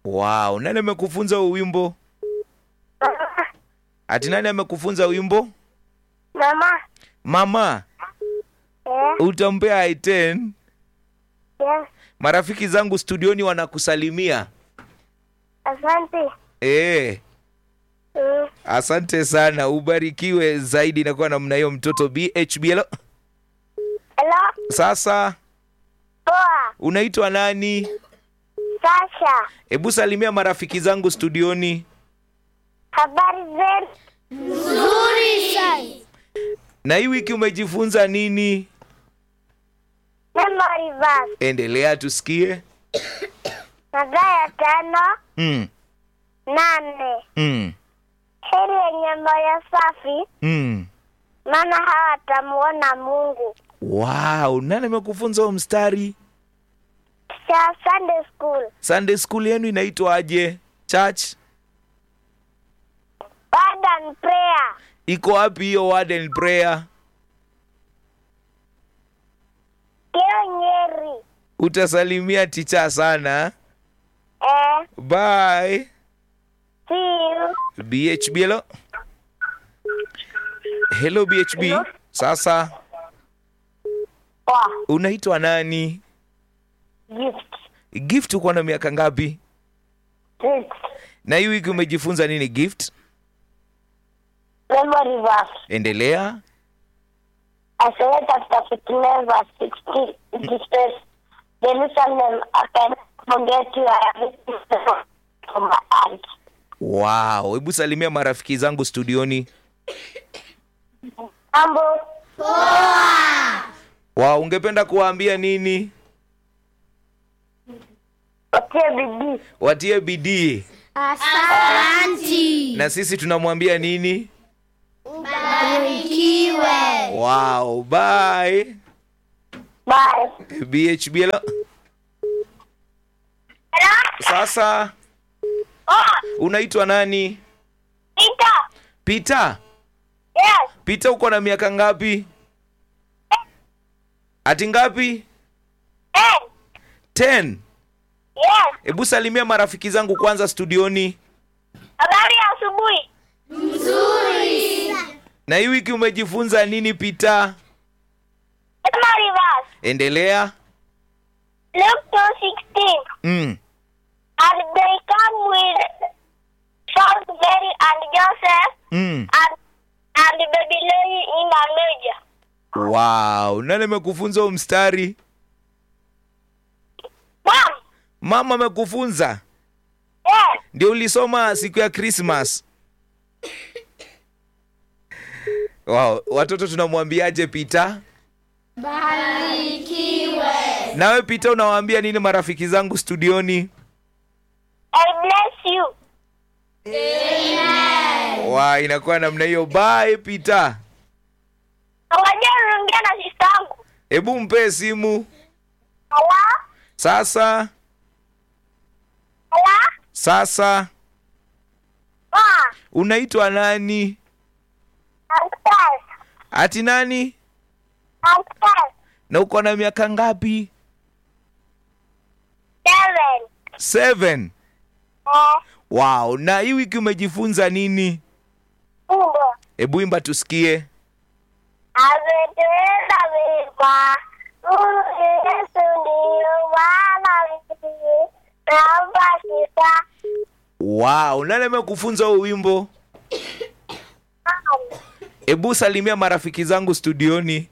Wow, nani amekufunza huu wimbo? Ati nani amekufunza wimbo? Mama. Mama. Utampea I10? Yes. Marafiki zangu studioni wanakusalimia. Asante. Asante sana, ubarikiwe zaidi na kuwa namna hiyo mtoto. BHB, hello. Hello. Sasa Poa. unaitwa nani? Sasha. Hebu salimia marafiki zangu studioni. Habari zenu? Nzuri sana. Na hii wiki umejifunza nini? Memory verse. Endelea tusikie. Mathayo 5:8. Heri wenye moyo safi, maana hawatamuona Mungu. Wow, nani amekufunza huo mstari? Cha Sunday school. Sunday school yenu inaitwa aje? Church? Word and prayer. Iko wapi hiyo word and prayer? Nyeri. Utasalimia teacher sana. Bye. See you. BHB, hello. Hello BHB. Hello. Sasa Poa. unaitwa nani? Gift. Gift, uko na miaka ngapi? 6. Na hii wiki umejifunza nini Gift? Memory verse. Endelea. Isaiah chapter 59 verse 16. It says, Jerusalem, I cannot forget you. I have written from my heart. Wow, hebu salimia marafiki zangu studioni. Ambo. Wow, ungependa kuwaambia nini? Watie bidii. Watie bidii. Asante. Na sisi tunamwambia nini? Barikiwe. Wow, bye. Bye. BHB, hello. Hello? Sasa unaitwa nani? Peter. Peter. Yes. Peter, uko na miaka ngapi? Ati ngapi? 10. Yes. Hebu salimia marafiki zangu kwanza studioni. Habari ya asubuhi. Nzuri. Na hii wiki umejifunza nini Peter? Memory verse. Endelea. Luke 2:16. And they come with Charles, Mary, and Joseph, and baby Louis in a manger. Wow, nani amekufunza huo mstari? Mom. Mama amekufunza? Yes. Ndio ulisoma siku ya Christmas. Wow, watoto tunamwambiaje Peter? Barikiwe. Nawe Peter unawaambia nini marafiki zangu studioni? I bless you. Amen. Wow, inakuwa namna hiyo. Bye Peter. Ngoja niongee na sister yangu. Hebu mpe simu. Hello? Sasa. Hello? Sasa. Unaitwa nani? Uncle. Ati nani? Uncle. Na uko na miaka ngapi? 7. Wow, na hii wiki umejifunza nini? Umbo. Hebu imba tusikie. Ametenda mema. Yesu ndiyo Bwana wetu. Naomba sifa. Wow, nani amekufunza huu wimbo? Hebu salimia marafiki zangu studioni.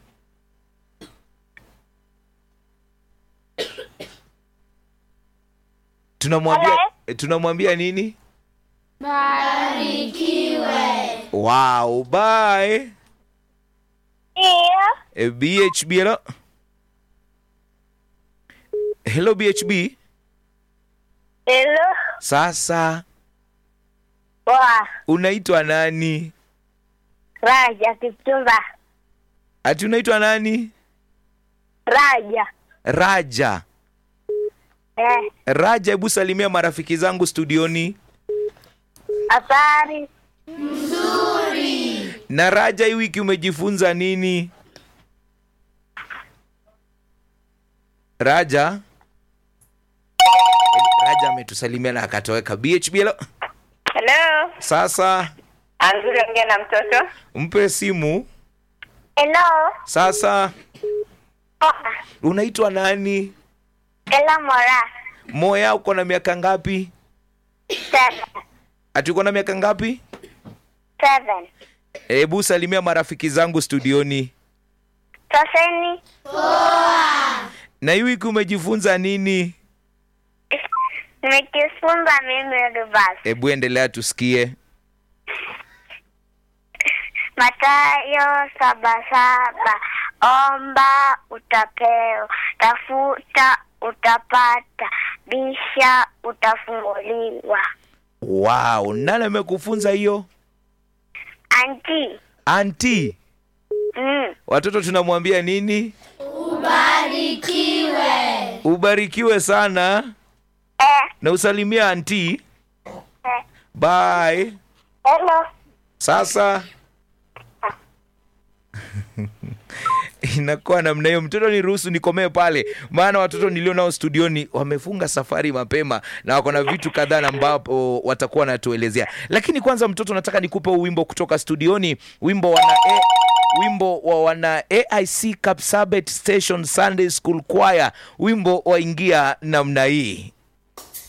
Tunamwambia nini? Barikiwe. Wow, bye. Iyo. BHB, hello. Hello BHB. Hello. Sasa Poa. unaitwa nani? Raja Kipchumba. Ati unaitwa nani? Raja. Raja. Raja, hebu salimia marafiki zangu studioni. Habari. Nzuri. Na Raja, hii wiki umejifunza nini? Raja? Raja akaja ametusalimia na akatoweka. BHB, hello. Hello. Sasa Anzuri ongea na mtoto. mpe simu. Hello. Sasa unaitwa nani? Hello, Mora. Moya, uko na miaka ngapi? 7. Ati uko na miaka ngapi? 7. Hebu salimia marafiki zangu studioni. Toseni. Na hii wiki umejifunza nini? Nimejifunza mimi rubas. Hebu endelea tusikie. Mathayo 7:7. Omba utapewa, tafuta utapata, bisha utafunguliwa. Wow, nani amekufunza hiyo? Auntie. Auntie. Watoto tunamwambia nini? Ubarikiwe. Ubarikiwe sana. Na usalimia auntie. Bye. Hello. Sasa inakuwa namna hiyo. Mtoto niruhusu nikomee pale, maana watoto nilio nao studioni wamefunga safari mapema na wako na vitu kadhaa ambapo watakuwa wanatuelezea. Lakini kwanza mtoto, nataka nikupe wimbo kutoka studioni, wimbo wa wana AIC Kapsabet Station Sunday School Choir, wimbo waingia namna hii.